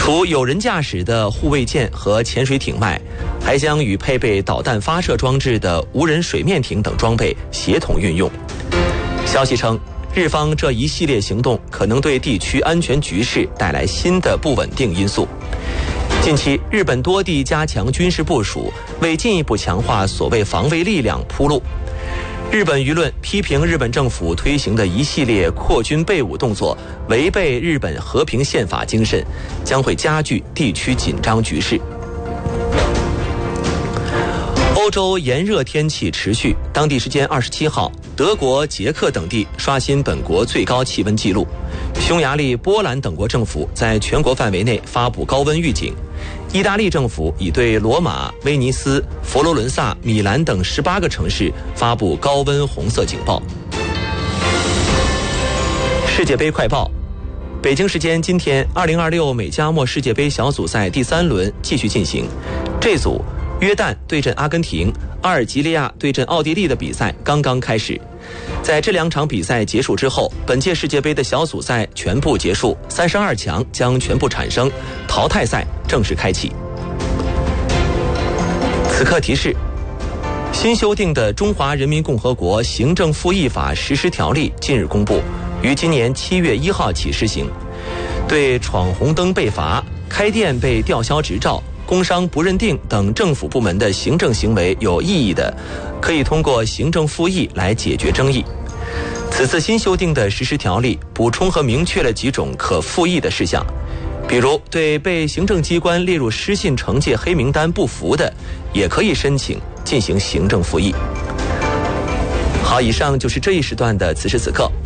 除有人驾驶的护卫舰和潜水艇外，还将与配备导弹发射装置的无人水面艇等装备协同运用。消息称，日方这一系列行动可能对地区安全局势带来新的不稳定因素。近期，日本多地加强军事部署，为进一步强化所谓防卫力量铺路。日本舆论批评日本政府推行的一系列扩军备武动作违背日本和平宪法精神，将会加剧地区紧张局势。欧洲炎热天气持续，当地时间27号，德国、捷克等地刷新本国最高气温纪录。匈牙利、波兰等国政府在全国范围内发布高温预警。意大利政府已对罗马、威尼斯、佛罗伦萨、米兰等18个城市发布高温红色警报。世界杯快报：北京时间今天，2026美加墨世界杯小组赛第3轮继续进行。这组约旦对阵阿根廷、阿尔及利亚对阵奥地利的比赛刚刚开始。在这2场比赛结束之后，本届世界杯的小组赛全部结束，32强将全部产生，淘汰赛正式开启。此刻提示：新修订的《中华人民共和国行政复议法实施条例》近日公布，于今年7月1号起施行。对闯红灯被罚、开店被吊销执照、工伤不认定等政府部门的行政行为有异议的，可以通过行政复议来解决争议。此次新修订的实施条例补充和明确了几种可复议的事项，比如对被行政机关列入失信惩戒黑名单不服的，也可以申请进行行政复议。好，以上就是这一时段的此时此刻。